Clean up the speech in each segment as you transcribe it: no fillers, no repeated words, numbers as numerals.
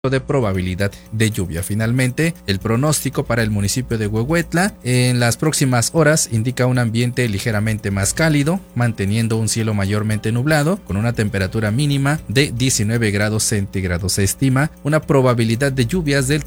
de probabilidad de lluvia. Finalmente, el pronóstico para el municipio de Huehuetla en las próximas horas indica un ambiente ligeramente más cálido, manteniendo un cielo mayormente nublado, con una temperatura mínima de 19 grados centígrados. Se estima una probabilidad de lluvias del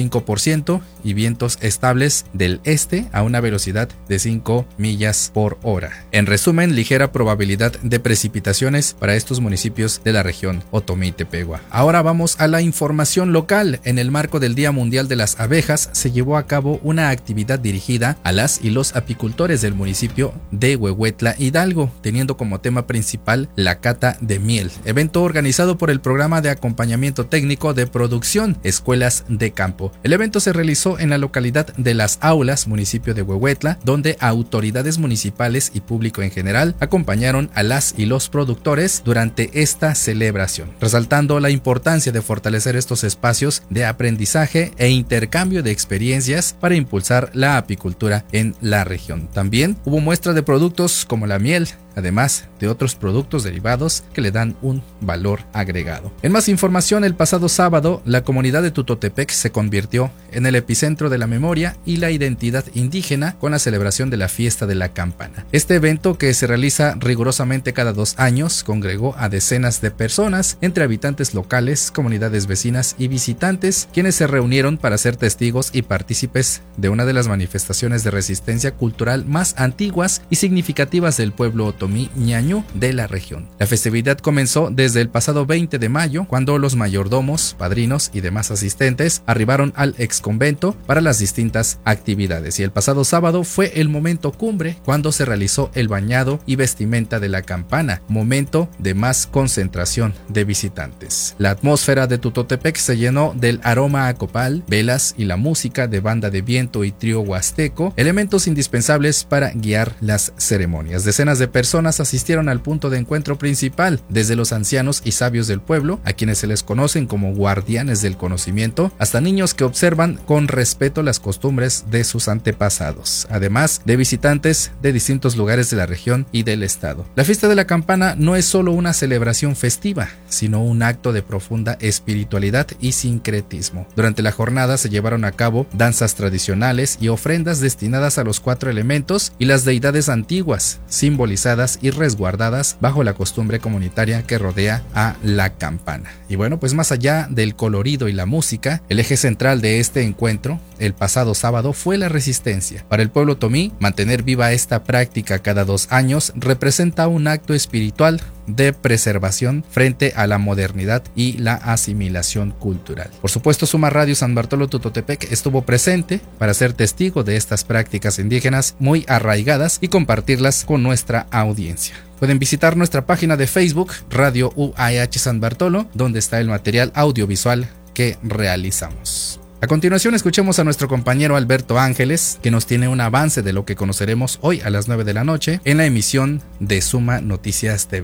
35% y vientos estables del este a una velocidad de 5 millas por hora. En resumen, ligera probabilidad de precipitaciones para estos municipios de la región Otomí-Tepehua. Ahora vamos a la información local. En el marco del Día Mundial de las Abejas se llevó a cabo una actividad dirigida a las y los apicultores del municipio de Huehuetla, Hidalgo, teniendo como tema principal la cata de miel, evento organizado por el Programa de Acompañamiento Técnico de Producción Escuelas de Campo. El evento se realizó en la localidad de Las Aulas, municipio de Huehuetla, donde autoridades municipales y público en general acompañaron a las y los productores durante esta celebración, resaltando la importancia de fortalecer estos espacios de aprendizaje e intercambio de experiencias para impulsar la apicultura en la región. También hubo muestra de productos como la miel, además de otros productos derivados que le dan un valor agregado. En más información, el pasado sábado, la comunidad de Tutotepec se convirtió en el epicentro de la memoria y la identidad indígena con la celebración de la Fiesta de la Campana. Este evento, que se realiza rigurosamente cada 2 años, congregó a decenas de personas, entre habitantes locales, comunidades vecinas y visitantes, quienes se reunieron para ser testigos y partícipes de una de las manifestaciones de resistencia cultural más antiguas y significativas del pueblo otomí ñañú de la región. La festividad comenzó desde el pasado 20 de mayo, cuando los mayordomos, padrinos y demás asistentes arribaron al exconvento para las distintas actividades, y el pasado sábado fue el momento cumbre, cuando se realizó el bañado y vestimenta de la campana, momento de más concentración de visitantes. La atmósfera de Tutotepec se llenó del aroma a copal, velas y la música de banda de viento y trío huasteco, elementos indispensables para guiar las ceremonias. Decenas de personas asistieron al punto de encuentro principal, desde los ancianos y sabios del pueblo, a quienes se les conocen como guardianes del conocimiento, hasta niños que observan con respeto las costumbres de sus antepasados, además de visitantes de distintos lugares de la región y del estado. La fiesta de la campana no es solo una celebración festiva, sino un acto de profunda espiritualidad y sincretismo. Durante la jornada se llevaron a cabo danzas tradicionales y ofrendas destinadas a los 4 elementos y las deidades antiguas, simbolizadas y resguardadas bajo la costumbre comunitaria que rodea a la campana. Y bueno, pues más allá del colorido y la música, el eje central de este encuentro el pasado sábado fue la resistencia. Para el pueblo otomí, mantener viva esta práctica cada 2 años representa un acto espiritual de preservación frente a la modernidad y la asimilación cultural. Por supuesto, Suma Radio San Bartolo Tutotepec estuvo presente para ser testigo de estas prácticas indígenas muy arraigadas y compartirlas con nuestra audiencia. Pueden visitar nuestra página de Facebook, Radio UAH San Bartolo, donde está el material audiovisual que realizamos. A continuación, escuchemos a nuestro compañero Alberto Ángeles, que nos tiene un avance de lo que conoceremos hoy a las 9 de la noche en la emisión de Suma Noticias TV.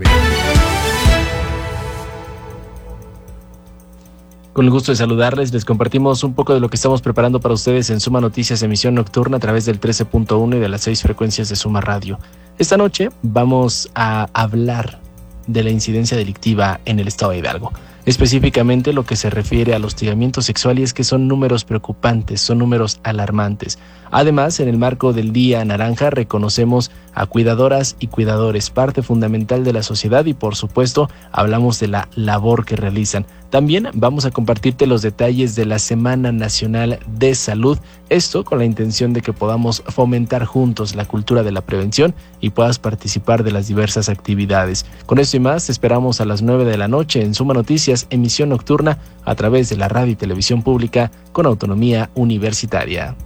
Con el gusto de saludarles, les compartimos un poco de lo que estamos preparando para ustedes en Suma Noticias emisión nocturna a través del 13.1 y de las 6 frecuencias de Suma Radio. Esta noche vamos a hablar de la incidencia delictiva en el estado de Hidalgo. Específicamente lo que se refiere al hostigamiento sexual, y es que son números preocupantes, son números alarmantes. Además, en el marco del Día Naranja reconocemos a cuidadoras y cuidadores, parte fundamental de la sociedad, y por supuesto hablamos de la labor que realizan. También vamos a compartirte los detalles de la Semana Nacional de Salud, esto con la intención de que podamos fomentar juntos la cultura de la prevención y puedas participar de las diversas actividades. Con esto y más, te esperamos a las 9 de la noche en Suma Noticias, emisión nocturna a través de la radio y televisión pública con autonomía universitaria.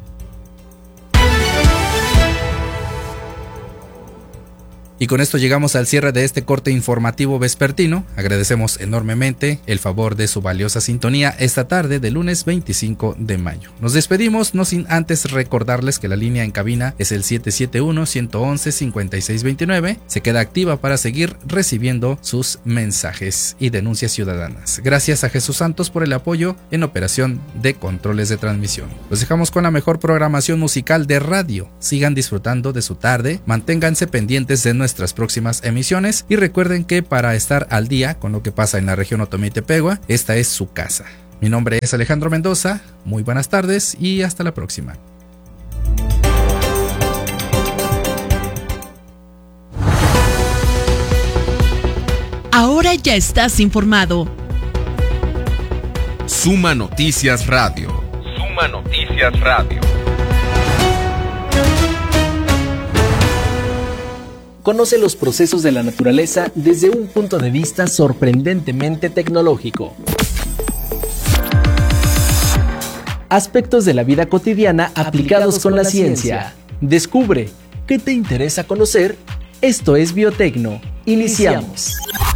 Y con esto llegamos al cierre de este corte informativo vespertino. Agradecemos enormemente el favor de su valiosa sintonía esta tarde de lunes 25 de mayo. Nos despedimos, no sin antes recordarles que la línea en cabina es el 771-111-5629. Se queda activa para seguir recibiendo sus mensajes y denuncias ciudadanas. Gracias a Jesús Santos por el apoyo en operación de controles de transmisión. Los dejamos con la mejor programación musical de radio. Sigan disfrutando de su tarde, manténganse pendientes de nuestras próximas emisiones y recuerden que para estar al día con lo que pasa en la región Otomí-Tepehua, esta es su casa. Mi nombre es Alejandro Mendoza, muy buenas tardes y hasta la próxima. Ahora ya estás informado. Suma Noticias Radio. Suma Noticias Radio. Conoce los procesos de la naturaleza desde un punto de vista sorprendentemente tecnológico. Aspectos de la vida cotidiana aplicados con la ciencia. Descubre qué te interesa conocer. Esto es Biotecno. Iniciamos.